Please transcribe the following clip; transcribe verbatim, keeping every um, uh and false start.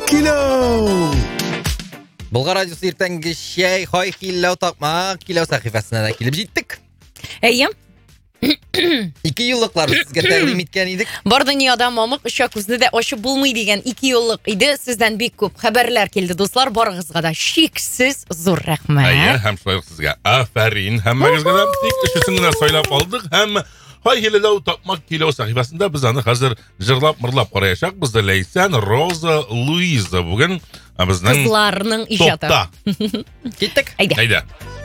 Кило! Бұлға радиосы ертеңгі шай, хой, кило тақмақ, кило сақифасына да келіп жеттік. Әйем. Ике юллыклар сезгә тәкъдим иткән идек. Бар дөньяда мамык оча күзне дә ачып булмый дигән ике юллык иде. Сездән бик күп хәбәрләр килде, дуслар. Барыгызга да шиксез зур рәхмәт. Әйе, һәм шулай ук сезгә афәрин. Һәммәгезгә дә тик өчесен генә сайлап алдык һәм Хай Хилеләү тапмак кило сәхифәсендә без аны хәзер җырлап мырлап караячакбыз. Ләйсән, Роза, Луиза бүген безнең Кызларның иҗаты. Топта. Киттек. Әйдә. Әйдә.